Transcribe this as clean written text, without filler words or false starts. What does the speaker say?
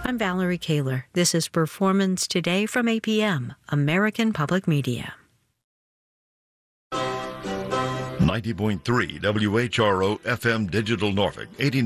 I'm Valerie Kaler. This is Performance Today from APM, American Public Media. 90.3 WHRO FM Digital Norfolk, 89.